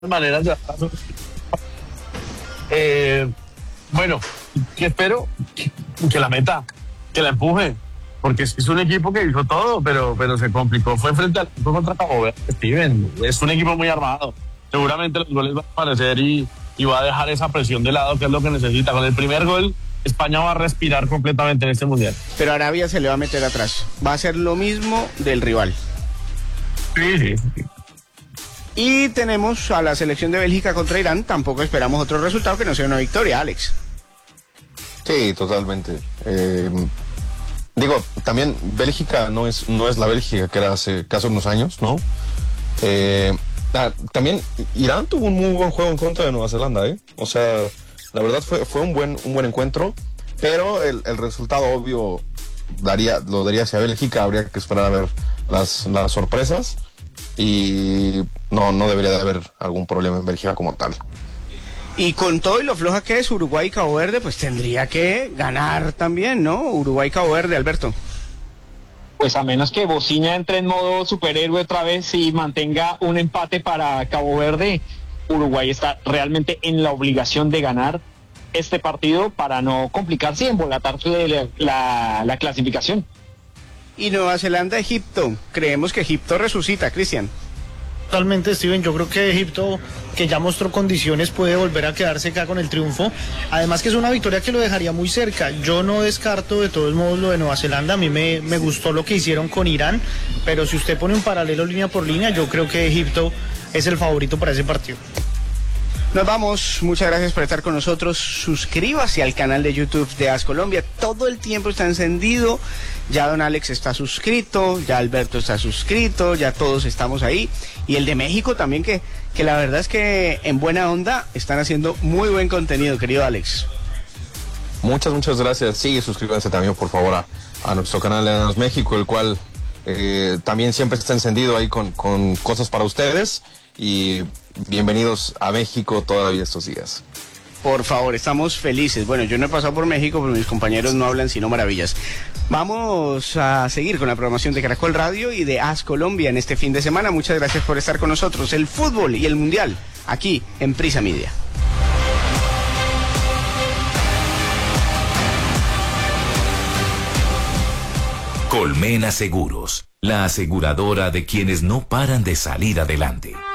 maneras de bueno, que espero que la meta, que la empuje, porque es un equipo que hizo todo, pero se complicó. Fue frente al equipo contra Cabo Verde, Steven. Es un equipo muy armado. Seguramente los goles van a aparecer y va a dejar esa presión de lado, que es lo que necesita. Con el primer gol, España va a respirar completamente en este mundial. Pero Arabia se le va a meter atrás. Va a ser lo mismo del rival. Sí. Y tenemos a la selección de Bélgica contra Irán. Tampoco esperamos otro resultado que no sea una victoria, Alex. Sí, totalmente. Digo, también Bélgica no es la Bélgica que era hace casi unos años, ¿no? También Irán tuvo un muy buen juego en contra de Nueva Zelanda, ¿eh? O sea, la verdad fue un buen encuentro, pero el resultado obvio lo daría hacia Bélgica. Habría que esperar a ver las sorpresas y no debería de haber algún problema en Bélgica como tal. Y con todo y lo floja que es Uruguay y Cabo Verde, pues tendría que ganar también, ¿no? Uruguay y Cabo Verde, Alberto. Pues a menos que Bociña entre en modo superhéroe otra vez y mantenga un empate para Cabo Verde, Uruguay está realmente en la obligación de ganar este partido para no complicarse y embolatarse la clasificación. Y Nueva Zelanda, Egipto. Creemos que Egipto resucita, Cristian. Totalmente, Steven. Yo creo que Egipto, que ya mostró condiciones, puede volver a quedarse acá con el triunfo. Además que es una victoria que lo dejaría muy cerca. Yo no descarto de todos modos lo de Nueva Zelanda. A mí me gustó lo que hicieron con Irán, pero si usted pone un paralelo línea por línea, yo creo que Egipto es el favorito para ese partido. Nos vamos, muchas gracias por estar con nosotros. Suscríbase al canal de YouTube de AS Colombia, todo el tiempo está encendido. Ya don Alex está suscrito, ya Alberto está suscrito, ya todos estamos ahí. Y el de México también, que la verdad es que en buena onda están haciendo muy buen contenido, querido Alex. Muchas gracias. Sí, suscríbanse también por favor a nuestro canal de AS México, el cual también siempre está encendido ahí con cosas para ustedes. Y bienvenidos a México todavía estos días. Por favor, estamos felices. Bueno, yo no he pasado por México, pero mis compañeros no hablan sino maravillas. Vamos a seguir con la programación de Caracol Radio y de AS Colombia en este fin de semana. Muchas gracias por estar con nosotros. El fútbol y el mundial, aquí en Prisa Media. Colmena Seguros, la aseguradora de quienes no paran de salir adelante.